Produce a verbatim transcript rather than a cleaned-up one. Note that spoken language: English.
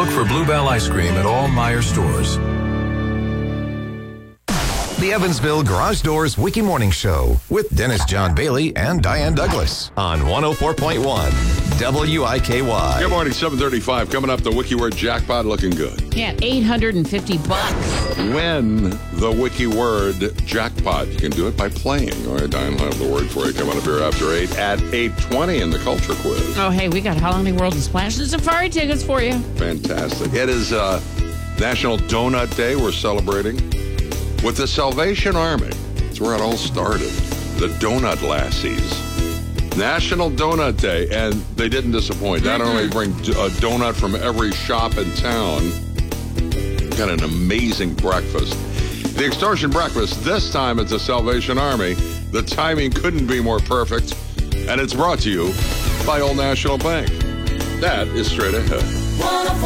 Look for Bluebell Ice Cream at all Meijer stores. The Evansville Garage Doors Wiki Morning Show with Dennis John Bailey and Diane Douglas on one oh four point one W I K Y. Good morning, seven thirty-five. Coming up, the WikiWord jackpot looking good. Yeah, eight hundred fifty bucks. Win the WikiWord jackpot. You can do it by playing. All right, Diane will have the word for you coming up here after eight at eight twenty in the Culture Quiz. Oh, hey, we got Holiday World and Splash and Safari tickets for you. Fantastic. It is uh, National Donut Day. We're celebrating with the Salvation Army. That's where it all started. The Donut Lassies. National Donut Day, and they didn't disappoint. Not only bring a donut from every shop in town, got an amazing breakfast. The Extortion Breakfast, this time it's the Salvation Army. The timing couldn't be more perfect, and it's brought to you by Old National Bank. That is straight ahead.